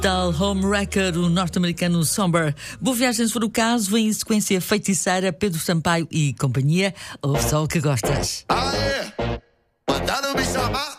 Tal Homewrecker, o norte-americano Somber. Boa viagem se for o caso, em sequência Feiticeira, Pedro Sampaio e companhia. Ouve só o que gostas. Aê, mandaram me chamar.